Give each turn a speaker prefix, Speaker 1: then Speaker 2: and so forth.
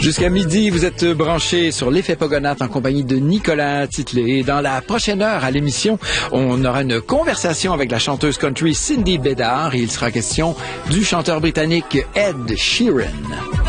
Speaker 1: Jusqu'à midi, vous êtes branchés sur l'effet Pogonath en compagnie de Nicolas Titley. Dans la prochaine heure à l'émission, on aura une conversation avec la chanteuse country Cindy Bédard et il sera question du chanteur britannique Ed Sheeran.